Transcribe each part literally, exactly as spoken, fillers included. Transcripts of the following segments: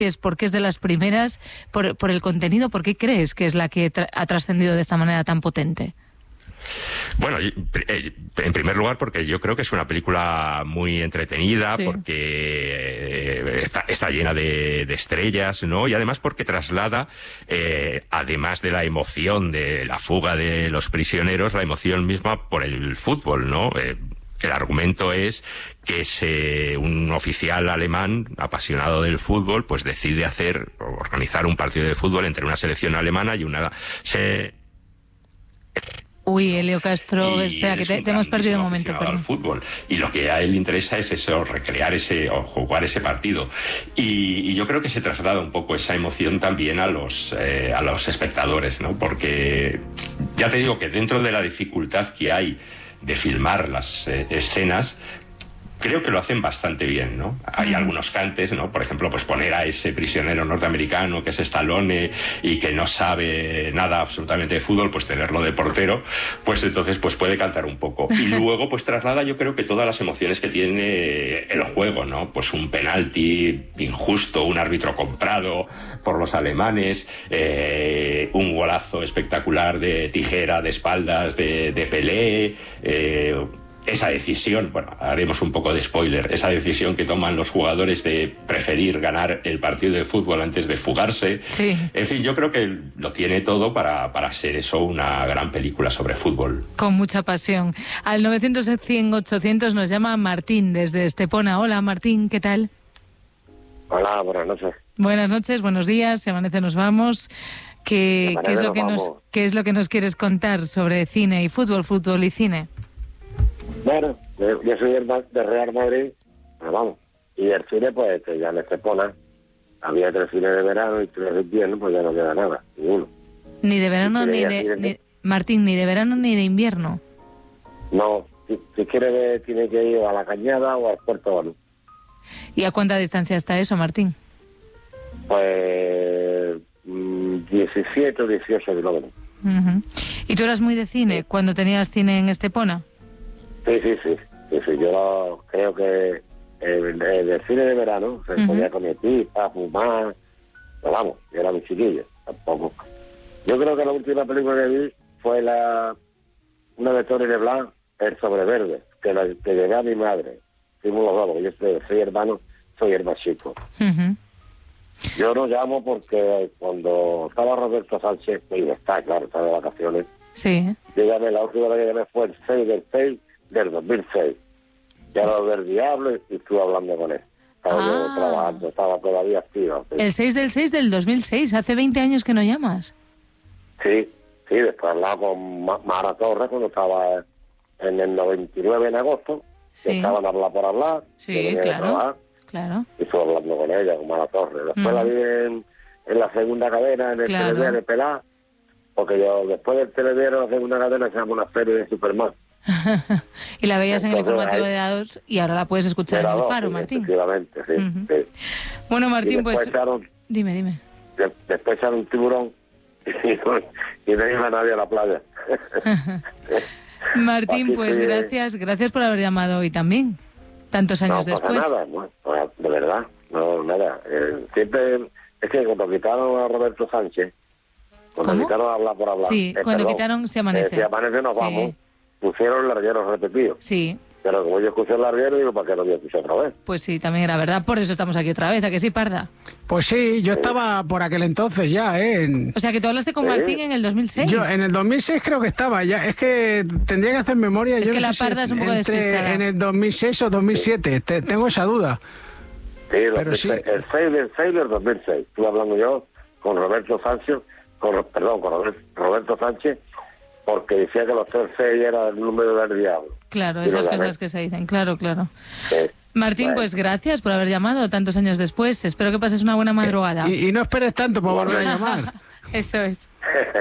es porque es de las primeras, por, por el contenido, ¿por qué crees que es la que tra- ha trascendido de esta manera tan potente? Bueno, en primer lugar porque yo creo que es una película muy entretenida, sí. porque está, está llena de, de estrellas, ¿no? Y además porque traslada, eh, además de la emoción de la fuga de los prisioneros, la emoción misma por el fútbol, ¿no? Eh, El argumento es que se, un oficial alemán apasionado del fútbol pues decide hacer, organizar un partido de fútbol entre una selección alemana y una... Se... Uy, Elio Castro, y espera, que te, te hemos perdido un momento. Al fútbol. Y lo que a él le interesa es eso, recrear ese, o jugar ese partido. Y, y yo creo que se traslada un poco esa emoción también a los, eh, a los espectadores, ¿no? Porque ya te digo que dentro de la dificultad que hay de filmar las eh, escenas, creo que lo hacen bastante bien, ¿no? Hay algunos cantes, ¿no? Por ejemplo, pues poner a ese prisionero norteamericano que es Stallone y que no sabe nada absolutamente de fútbol, pues tenerlo de portero, pues entonces pues puede cantar un poco. Y luego pues traslada, yo creo que todas las emociones que tiene el juego, ¿no? Pues un penalti injusto, un árbitro comprado por los alemanes, eh, un golazo espectacular de tijera, de espaldas, de, de Pelé, eh, esa decisión, bueno, haremos un poco de spoiler, esa decisión que toman los jugadores de preferir ganar el partido de fútbol antes de fugarse. Sí. En fin, yo creo que lo tiene todo para, para ser eso una gran película sobre fútbol. Con mucha pasión. Al novecientos cien ochocientos nos llama Martín desde Estepona. Hola Martín, ¿qué tal? Hola, buenas noches. Buenas noches, buenos días, se amanece, nos vamos. ¿Qué, ¿qué, es lo que nos, ¿Qué es lo que nos quieres contar sobre cine y fútbol, fútbol y cine? Bueno, yo, yo soy de Real Madrid, pero vamos, y el cine, pues ya en Estepona había tres cines de verano y tres de invierno, pues ya no queda nada, ninguno. Ni de verano ni de... Ni, Martín, ni de verano ni de invierno. No, si, si quiere ver, tiene que ir a La Cañada o al Puerto Banús. ¿Y a cuánta distancia está eso, Martín? Pues diecisiete o dieciocho kilómetros. Uh-huh. ¿Y tú eras muy de cine sí. cuando tenías cine en Estepona? Sí, sí, sí, sí, sí. Yo creo que el, el, el cine de verano se uh-huh. podía comer pipa, fumar, pero vamos, yo era muy chiquillo, tampoco. Yo creo que la última película que vi fue la una de Tony Leblanc, El Sobreverde, que, la, que llevé a mi madre. Fuimos los dos, porque yo soy, soy hermano, soy el más chico. Uh-huh. Yo no llamo porque cuando estaba Roberto Sánchez, y está, claro, estaba de vacaciones, sí. yo llamé, la última vez que llamé fue el seis del seis del dos mil seis. Ya lo del diablo y estuve hablando con él. Estaba ah. yo trabajando, estaba todavía activo. ¿Sí? El seis del seis del dos mil seis, hace veinte años que no llamas. Sí, sí, después hablaba con Mara Torres cuando estaba en el noventa y nueve en agosto, sí. que estaban a hablar por hablar. Sí, claro, claro. Y estuve hablando con ella, con Mara Torres. Después uh-huh. la vi en, en la segunda cadena, en el claro. telediario de Pelá, porque yo después del telediario, la segunda cadena, se llama una serie de Superman. Y la veías entonces, en el informativo ahí, de dados y ahora la puedes escuchar en el Faro, sí, Martín. Efectivamente, sí, uh-huh. sí. Bueno, Martín, pues... Echaron, dime, dime. De, después echaron un tiburón y no, y no iba nadie a la playa. Martín, Así pues que, gracias, gracias por haber llamado hoy también, tantos años no después. No pasa nada, no, de verdad, no, nada. Eh, siempre, es que cuando quitaron a Roberto Sánchez, cuando ¿Cómo? quitaron a hablar por hablar... Sí, eh, cuando perdón, quitaron Se Amanece. Eh, Se Amanece nos sí. vamos, pusieron el larguero repetido. Sí. Pero como yo escuché el larguero, digo, ¿para qué lo voy a escuchar otra vez? Pues sí, también era verdad, por eso estamos aquí otra vez, ¿a que sí, Parda? Pues sí, yo estaba por aquel entonces ya, ¿eh? En... O sea, que tú hablaste con ¿Sí? Martín en el dos mil seis. Yo en el dos mil seis creo que estaba, ya es que tendría que hacer memoria. Es yo que no la sé Parda si es un poco entre despistada. En el dos mil seis o dos mil siete, sí. Te, tengo esa duda. Sí, pero sí. El seis del seis del dos mil seis, estuve hablando yo con Roberto Sánchez, con, perdón, con Roberto Sánchez, porque decía que los tres seis era el número del diablo. Claro, esas cosas que se dicen, claro, claro. Sí. Martín, bueno. pues gracias por haber llamado tantos años después. Espero que pases una buena madrugada. Y, y no esperes tanto por volver a llamar. Eso es.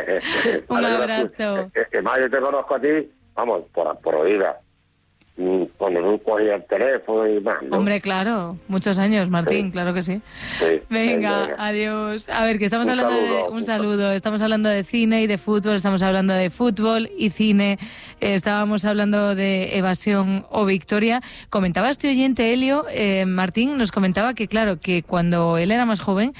Un vale, abrazo. Es que más yo te conozco a ti, vamos, por, por oída. cuando no cogía el teléfono y más, ¿no? Hombre, claro, muchos años, Martín, sí. Claro que sí. sí. Venga, venga, adiós. A ver, que estamos un hablando saludo, de... Un saludo. Estamos hablando de cine y de fútbol, estamos hablando de fútbol y cine, eh, estábamos hablando de Evasión o Victoria. Comentaba este oyente, Helio, eh, Martín nos comentaba que, claro, que cuando él era más joven,